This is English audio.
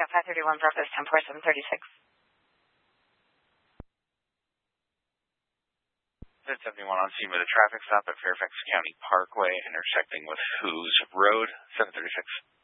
Cat 531 Bravo 104736. 1071 on scene with a traffic stop at Fairfax County Parkway, intersecting with Hoos Road, 736.